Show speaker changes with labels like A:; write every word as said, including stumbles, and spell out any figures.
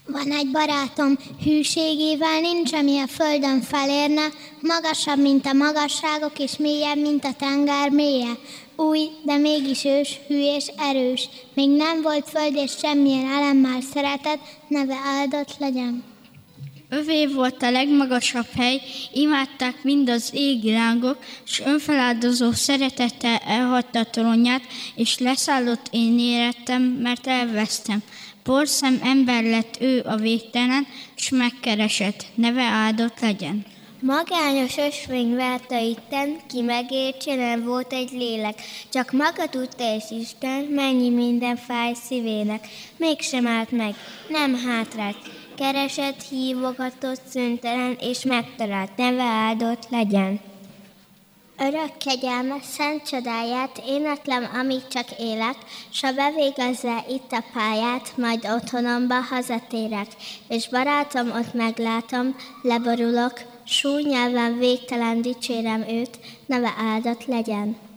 A: Van egy barátom, hűségével nincs, ami a földön felérne, magasabb, mint a magasságok, és mélyebb, mint a tenger mélye. Új, de mégis ős, hű és erős. Még nem volt föld, és semmilyen elemmel szeretett, neve áldott legyen.
B: Övé volt a legmagasabb hely, imádták mind az égi lángok, s önfeláldozó szeretettel elhagyta a trónját, és leszállott, én érettem, mert elvesztem. Porszem ember lett ő a végtelen, s megkeresett, neve áldott legyen.
C: Magányos ösvény várta itten, ki megértse, nem volt egy lélek, csak maga tudta és Isten, mennyi minden fáj szívének. Mégsem állt meg, nem hátrált, keresett, hívogatott szüntelen, és megtalált, neve áldott legyen.
A: Örök kegyelme, szent csodáját, éneklem, amíg csak élek, s ha bevégezze itt a pályát, majd otthonomba hazatérek, és barátom ott meglátom, leborulok, súly nyelven végtelen dicsérem őt, neve áldott legyen.